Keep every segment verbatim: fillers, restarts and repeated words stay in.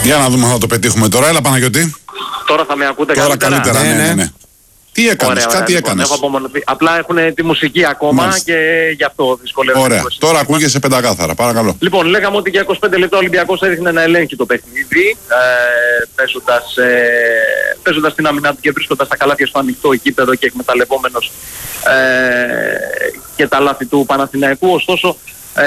Για να δούμε αν θα το πετύχουμε τώρα. Έλα Παναγιώτη. Τώρα θα με ακούτε τώρα καλύτερα. καλύτερα, ναι, ναι, ναι. Τι έκανες, ωραία, κάτι ωραία, έκανες. Έχω απομονωθεί. Απλά έχουν τη μουσική ακόμα. Μάλιστα. Και γι' αυτό δυσκολεύομαι. Ωραία, τώρα ακούγεσαι πεντακάθαρα, παρακαλώ. Λοιπόν, λέγαμε ότι για είκοσι πέντε λεπτά ο Ολυμπιακός έδειχνε να ελέγχει το παιχνίδι, ε, παίζοντας, ε, παίζοντας την άμυνά του και βρίσκοντας τα καλάθια στο ανοιχτό γήπεδο και εκμεταλλευόμενος ε, και τα λάθη του Παναθηναϊκού. Ωστόσο, ε,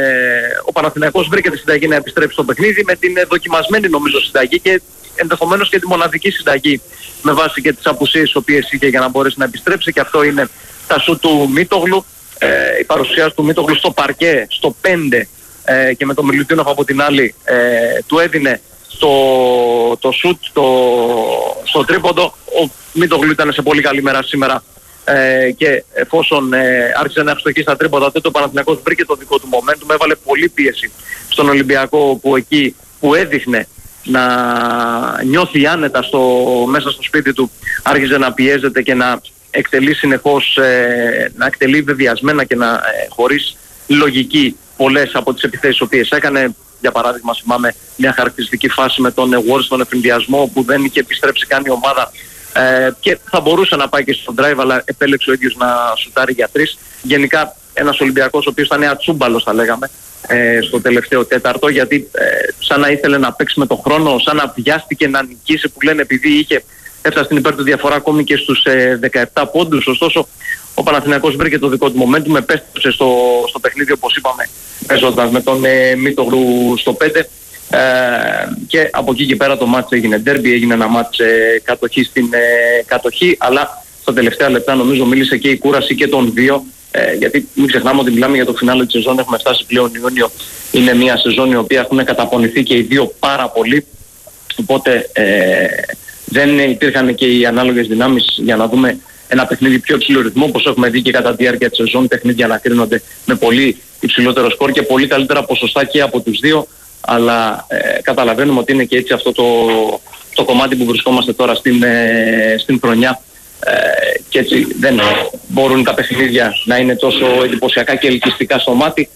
ο Παναθηναϊκός βρήκε τη συνταγή να επιστρέψει στο παιχνίδι με την δοκιμασμένη νομίζω συνταγή και ενδεχομένως και τη μοναδική συνταγή με βάση και τις απουσίες τις οποίες είχε για να μπορέσει να επιστρέψει, και αυτό είναι τα σου του Μίτογλου, ε, η παρουσία του Μίτογλου στο παρκέ, στο πέντε ε, και με τον Μιλουτίνοφ από την άλλη ε, του έδινε το, το σουτ το, στο τρίποντο. Ο Μίτογλου ήταν σε πολύ καλή μέρα σήμερα ε, και εφόσον ε, άρχισε να ευστοχεί στα τρίποντα, τότε ο Παναθηναϊκός βρήκε το δικό του momentum, έβαλε πολλή πίεση στον Ολυμπιακό που εκεί που έδειχνε να νιώθει άνετα στο, μέσα στο σπίτι του, άρχιζε να πιέζεται και να εκτελεί συνεχώς, ε, να εκτελεί βεβαιασμένα και να ε, χωρίς λογική πολλές από τις επιθέσεις τις οποίες έκανε. Για παράδειγμα, θυμάμαι μια χαρακτηριστική φάση με τον Ward στον εφηνδιασμό που δεν είχε επιστρέψει καν η ομάδα ε, και θα μπορούσε να πάει και στον drive, αλλά επέλεξε ο ίδιος να σουτάρει για τρεις. Γενικά ένας Ολυμπιακός ο οποίος ήταν ατσούμπαλος θα λέγαμε ε, στο τελευταίο τέταρτο, γιατί ε, σαν να ήθελε να παίξει με τον χρόνο, σαν να βιάστηκε να νικήσει που λένε, επειδή είχε έφτασε στην υπέρ του διαφορά ακόμη και στους ε, δεκαεπτά πόντους. Ωστόσο ο Παναθηναϊκός βρήκε το δικό του momentum, επέστρεψε στο, στο παιχνίδι όπως είπαμε παίζοντας με τον ε, Μίτογλου στο πέντε ε, και από εκεί και πέρα το μάτς έγινε ντέρμπι, έγινε ένα μάτς ε, κατοχή στην ε, κατοχή, αλλά στα τελευταία λεπτά νομίζω μίλησε και η κούραση και των δύο. Ε, γιατί μην ξεχνάμε ότι μιλάμε για το φινάλε της σεζόν, έχουμε φτάσει πλέον Ιούνιο, είναι μια σεζόν η οποία έχουν καταπονηθεί και οι δύο πάρα πολύ, οπότε ε, δεν υπήρχαν και οι ανάλογες δυνάμεις για να δούμε ένα παιχνίδι πιο υψηλό ρυθμό, όπως έχουμε δει και κατά τη διάρκεια της σεζόν, παιχνίδια να κρίνονται με πολύ υψηλότερο σκορ και πολύ καλύτερα ποσοστά και από τους δύο, αλλά ε, καταλαβαίνουμε ότι είναι και έτσι αυτό το, το κομμάτι που βρισκόμαστε τώρα στην, ε, στην χρονιά. Ε, και έτσι δεν μπορούν τα παιχνίδια να είναι τόσο εντυπωσιακά και ελκυστικά στο μάτι.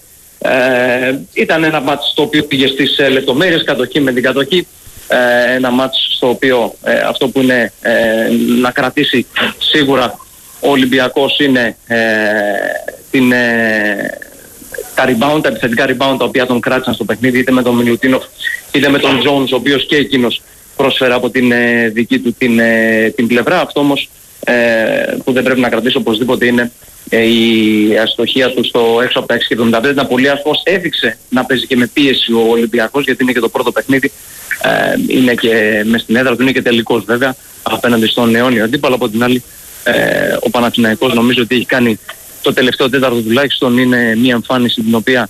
Ε, ήταν ένα μάτς το οποίο πήγε στις ε, λεπτομέρειες, κατοχή με την κατοχή. Ε, ένα μάτς στο οποίο ε, αυτό που είναι ε, να κρατήσει σίγουρα ο Ολυμπιακός είναι ε, την, ε, τα rebound, τα επιθετικά rebound τα οποία τον κράτησαν στο παιχνίδι, είτε με τον Μιλουτίνοφ είτε με τον Jones, ο οποίος και εκείνος πρόσφερε από την ε, δική του την, ε, την πλευρά. Αυτό όμως Ε, που δεν πρέπει να κρατήσει οπωσδήποτε είναι ε, η αστοχία του στο έξω από τα έξι εβδομήντα πέντε. Ήταν πολύ άσχημος, έδειξε να παίζει και με πίεση ο Ολυμπιακός, γιατί είναι και το πρώτο παιχνίδι, ε, είναι και μες στην έδρα του, είναι και τελικός βέβαια απέναντι στον αιώνιο αντίπαλο. Από την άλλη ε, ο Παναθηναϊκός νομίζω ότι έχει κάνει το τελευταίο τέταρτο τουλάχιστον, είναι μια εμφάνιση την οποία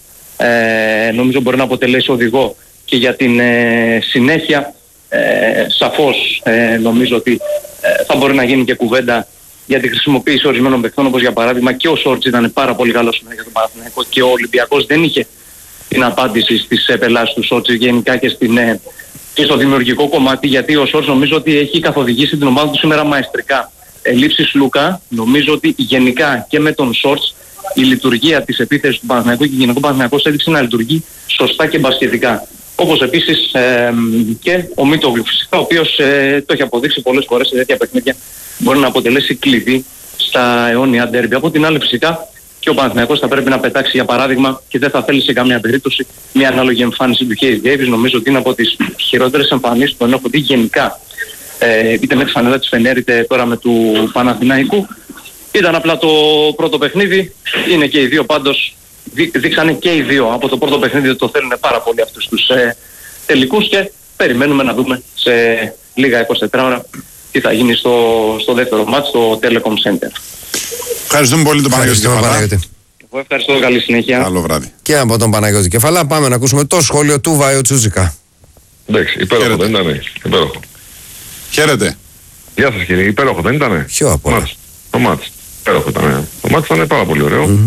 ε, νομίζω μπορεί να αποτελέσει οδηγό και για την ε, συνέχεια. Ε, σαφώς ε, νομίζω ότι ε, θα μπορεί να γίνει και κουβέντα για τη χρησιμοποίηση ορισμένων παιχτών, όπως για παράδειγμα και ο Σόρτς ήταν πάρα πολύ καλός για τον Παναθηναϊκό και ο Ολυμπιακός δεν είχε την απάντηση στις επελάσεις του Σόρτς γενικά και, στην, ε, και στο δημιουργικό κομμάτι, γιατί ο Σόρτς νομίζω ότι έχει καθοδηγήσει την ομάδα του σήμερα μαεστρικά. Ελλείψεις Λούκα, νομίζω ότι γενικά και με τον Σόρτς η λειτουργία της επίθεσης του Παναθηναϊκού και γενικό Παναθηναϊκός έδειξε να λειτουργεί σωστά και μπασκετικά. Όπως επίσης ε, και ο Μίτογλου φυσικά, ο οποίος ε, το έχει αποδείξει πολλές φορές σε τέτοια παιχνίδια, μπορεί να αποτελέσει κλειδί στα αιώνια ντέρμπι. Από την άλλη φυσικά και ο Παναθηναϊκός θα πρέπει να πετάξει για παράδειγμα και δεν θα θέλει σε καμία περίπτωση μια ανάλογη εμφάνιση του Χέις Ντέιβις. Νομίζω ότι είναι από τις χειρότερες εμφανίσεις που έχω δει γενικά, ε, είτε με τη φανέλα της Φενέρ είτε τώρα με του Παναθηναϊκού. Ήταν απλά το πρώτο παιχνίδι, είναι και οι δύο πάντως. Δείξανε και οι δύο από το πρώτο παιχνίδι ότι το θέλουν πάρα πολύ αυτούς τους ε, τελικούς και περιμένουμε να δούμε σε λίγα εικοσιτέσσερις ώρα τι θα γίνει στο, στο δεύτερο μάτς στο Telecom Center. Ευχαριστούμε πολύ τον Παναγιώτη Κεφαλά. Εγώ ευχαριστώ, καλή συνέχεια. Καλό βράδυ. Και από τον Παναγιώτη Κεφαλά πάμε να ακούσουμε το σχόλιο του Βάιο Τσούζικα. Εντάξει, υπέροχο δεν ήτανε, υπέροχο. Χαίρετε. Γεια σας κύριε, υπέροχο δεν ήτανε. Ποιο από όλα. Το μάτς, υπέροχο ήταν. Το μάτς ήταν πάρα πολύ ωραίο. Mm-hmm.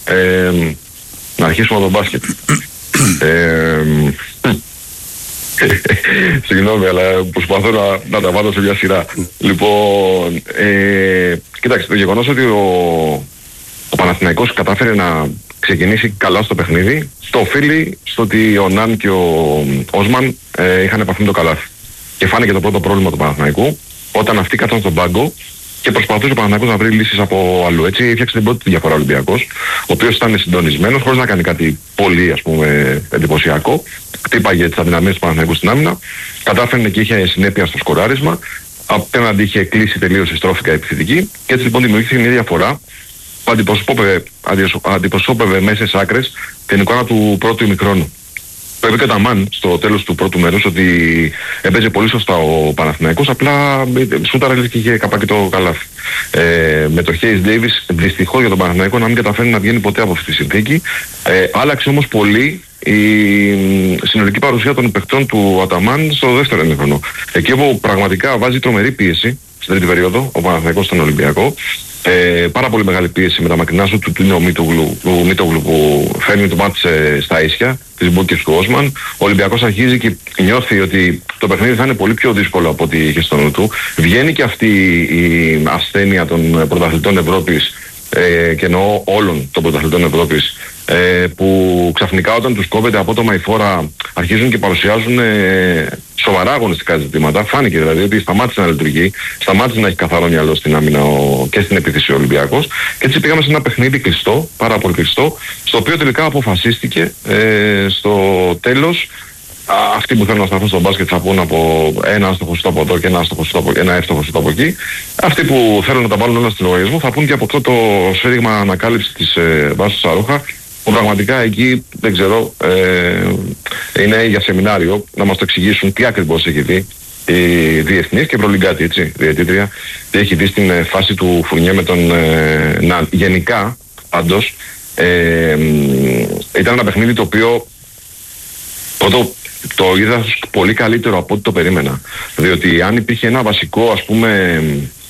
Ε, να αρχίσουμε από το μπάσκετ. ε, Συγγνώμη, αλλά προσπαθώ να, να τα βάλω σε μια σειρά. Λοιπόν, ε, κοιτάξτε, το γεγονός ότι ο, ο Παναθηναϊκός κατάφερε να ξεκινήσει καλά στο παιχνίδι, το οφείλει στο ότι ο Ναν και ο Όσμαν ε, είχαν επαφή με το καλάθι. Και φάνηκε το πρώτο πρόβλημα του Παναθηναϊκού όταν αυτοί κάτσαν στον πάγκο και προσπαθούσε ο Παναθηναϊκός να βρει λύσεις από αλλού. Έτσι έφτιαξε την πρώτη διαφορά ο Ολυμπιακός, ο οποίος ήταν συντονισμένος, χωρίς να κάνει κάτι πολύ, ας πούμε, εντυπωσιακό. Χτύπαγε τις αδυναμίες του Παναθηναϊκού στην άμυνα, κατάφερε και είχε συνέπεια στο σκοράρισμα. Απέναντι είχε κλείσει τελείως η στρόφικα επιθετική και έτσι λοιπόν δημιουργήθηκε μια διαφορά που αντιπροσώπευε, αντιπροσώπευε μέσα στις άκρες την εικόνα του πρώτου ημιχρόνου. Το είπε και ο Ταμάν στο τέλος του πρώτου μέρους ότι έπαιζε πολύ σωστά ο Παναθηναϊκός, απλά σούταρε και είχε καπάκι το καλάθι. Ε, με το Hayes Davis δυστυχώς για τον Παναθηναϊκό να μην καταφέρει να βγαίνει ποτέ από αυτή τη συνθήκη. Ε, άλλαξε όμως πολύ η συνολική παρουσία των παιχτών του Αταμάν στο δεύτερο ημίχρονο. Εκεί όπου πραγματικά βάζει τρομερή πίεση στην τρίτη περίοδο, ο Παναθηναϊκός στον Ολυμπιακό. Ε, πάρα πολύ μεγάλη πίεση με τα μακρινά σου του είναι ο Μίτογλου που φέρνει το μάτι στα ίσια της Μπούκης του Όσμαν. Ο Ολυμπιακός αρχίζει και νιώθει ότι το παιχνίδι θα είναι πολύ πιο δύσκολο από ό,τι είχε στο νου του. Βγαίνει και αυτή η ασθένεια των πρωταθλητών Ευρώπης, ε, και εννοώ όλων των πρωταθλητών Ευρώπης, ε, που ξαφνικά όταν τους κόβεται απότομα η φόρα αρχίζουν και παρουσιάζουν ε, σοβαρά αγωνιστικά ζητήματα. Φάνηκε δηλαδή ότι σταμάτησε να λειτουργεί, σταμάτησε να έχει καθαρό μυαλό στην άμυνα ο, και στην επίθεση ο Ολυμπιακός. Και έτσι πήγαμε σε ένα παιχνίδι κλειστό, πάρα πολύ κλειστό, στο οποίο τελικά αποφασίστηκε ε, στο τέλος. Α, αυτοί που θέλουν να σταθούν στο μπάσκετ θα πούν από ένα άστοχο σούτ από εδώ και ένα, άστοχο σούτ από, ένα εύστοχο σούτ από εκεί. Αυτοί που θέλουν να τα βάλουν όλα στην λογαριασμό θα πούν και από αυτό το σφύριγμα ανακάλυψη της ε, Βάσης Σαρούχα, που πραγματικά εκεί δεν ξέρω, ε, είναι για σεμινάριο να μας το εξηγήσουν τι ακριβώς έχει δει η διεθνής και προλυγκάτη, έτσι, διαιτήτρια, τι έχει δει στην ε, φάση του Φουρνιέ με τον ε, Ναν. Γενικά, πάντως, ε, ήταν ένα παιχνίδι το οποίο πρώτο το είδα πολύ καλύτερο από ό,τι το περίμενα. Διότι αν υπήρχε ένα βασικό, ας πούμε,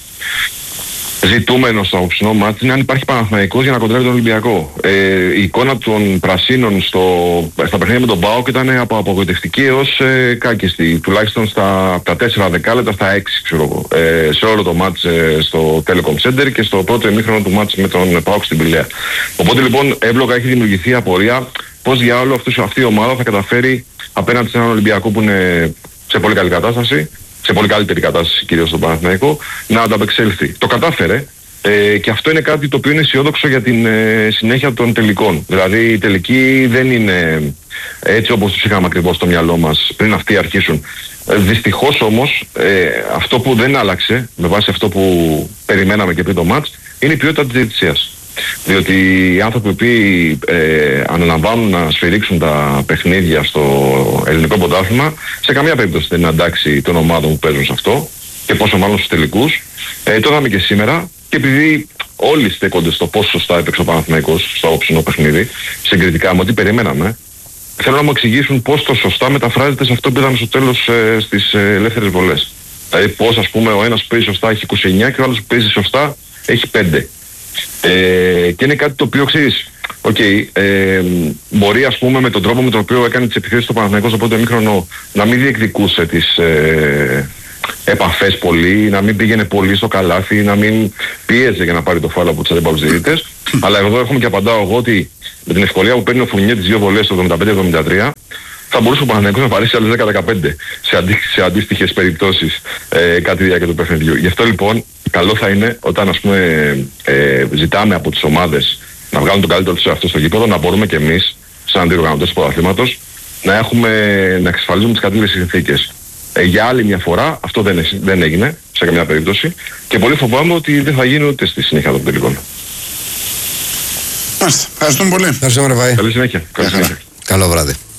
ζητούμενο στο απόψινό μάτς είναι αν υπάρχει Παναθηναϊκός για να κοντρεύει τον Ολυμπιακό. Ε, η εικόνα των πρασίνων στο, στα παιχνίδια με τον ΠΑΟΚ ήταν από απογοητευτική έως ε, κάκιστη. Τουλάχιστον στα τα τέσσερα δεκάλεπτα στα έξι, ξέρω εγώ. Ε, σε όλο το μάτς ε, στο Telecom Center και στο πρώτο ημίχρονο του μάτς με τον ΠΑΟΚ στην Πηλαία. Οπότε λοιπόν εύλογα έχει δημιουργηθεί απορία πώς για όλο αυτό, αυτή η ομάδα θα καταφέρει απέναντι σε έναν Ολυμπιακό που είναι σε πολύ καλή κατάσταση, σε πολύ καλύτερη κατάσταση κυρίως στον Παναθηναϊκό, να ανταπεξέλθει. Το κατάφερε ε, και αυτό είναι κάτι το οποίο είναι αισιόδοξο για την ε, συνέχεια των τελικών. Δηλαδή οι τελικοί δεν είναι έτσι όπως τους είχαμε ακριβώς στο μυαλό μας πριν αυτοί αρχίσουν. Ε, δυστυχώς όμως ε, αυτό που δεν άλλαξε με βάση αυτό που περιμέναμε και πριν το μάτς είναι η ποιότητα της διαιτησίας. Διότι οι άνθρωποι που ε, αναλαμβάνουν να σφυρίξουν τα παιχνίδια στο ελληνικό πρωτάθλημα σε καμία περίπτωση δεν είναι αντάξει των ομάδων που παίζουν σε αυτό και πόσο μάλλον στους τελικούς. Ε, το είδαμε και σήμερα και επειδή όλοι στέκονται στο πόσο σωστά έπαιξε ο Παναθηναϊκός στο όψινο παιχνίδι, συγκριτικά με ό,τι περιμέναμε, θέλω να μου εξηγήσουν πώς το σωστά μεταφράζεται σε αυτό που είδαμε στο τέλος ε, στις ε, ελεύθερες βολές. Δηλαδή πώς, ας πούμε, ο ένας που παίζει σωστά έχει είκοσι εννιά και ο άλλος που παίζει σωστά έχει πέντε. Ε, και είναι κάτι το οποίο ξέρεις, okay, ε, μπορεί, ας πούμε, με τον τρόπο με τον οποίο έκανε τις επιθέσεις στο Παναθηναϊκό στο πρώτο ημίχρονο να μην διεκδικούσε τις ε, επαφές πολύ, να μην πήγαινε πολύ στο καλάθι, να μην πίεζε για να πάρει το φάουλ από τους αντίπαλους διαιτητές. Αλλά εδώ έχουμε και απαντάω εγώ ότι με την ευκολία που παίρνει ο Φουρνιέ τις δύο βολές το εβδομήντα πέντε εβδομήντα τρία θα μπορούσε ο Παναθηναϊκός να παρήσει άλλες δέκα δεκαπέντε σε, αντί, σε αντίστοιχες περιπτώσεις ε, κάτι τη διάρκεια του παιχνιδιού. Γι' αυτό λοιπόν καλό θα είναι όταν, ας πούμε, ε, ζητάμε από τις ομάδες να βγάλουν τον καλύτερο τους αυτό στο γήπεδο, να μπορούμε και εμείς σαν διοργανωτές του πρωταθλήματος να, έχουμε, να εξασφαλίζουμε τις καλύτερες συνθήκες. Ε, για άλλη μια φορά αυτό δεν, δεν έγινε σε καμιά περίπτωση και πολύ φοβάμαι ότι δεν θα γίνει ούτε στη συνέχεια των τελικών. Ευχαριστούμε πολύ. Ευχαριστούμε, Ρεβάη. Καλή συνέχεια. Καλή συνέχεια. Καλό βράδυ.